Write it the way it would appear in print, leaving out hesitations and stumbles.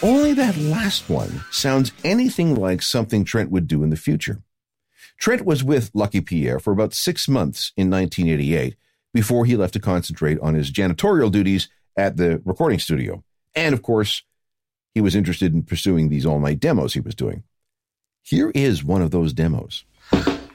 Only that last one sounds anything like something Trent would do in the future. Trent was with Lucky Pierre for about 6 months in 1988 before he left to concentrate on his janitorial duties at the recording studio. And of course, he was interested in pursuing these all-night demos he was doing. Here is one of those demos.